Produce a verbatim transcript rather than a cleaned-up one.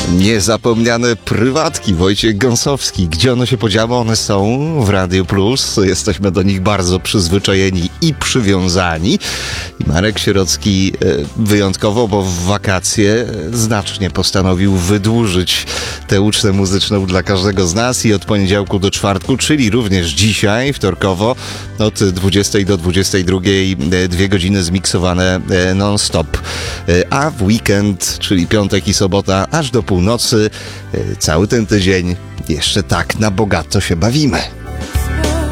Niezapomniane prywatki, Wojciech Gąsowski. Gdzie one się podziały? One są w Radiu Plus. Jesteśmy do nich bardzo przyzwyczajeni i przywiązani. I Marek Sierocki wyjątkowo, bo w wakacje znacznie postanowił wydłużyć tę ucztę muzyczną dla każdego z nas i od poniedziałku do czwartku, czyli również dzisiaj, wtorkowo, od dwudziestej do dwudziestej drugiej, dwie godziny zmiksowane non-stop. A w weekend, czyli piątek i sobota, aż do północy, cały ten tydzień jeszcze tak na bogato się bawimy.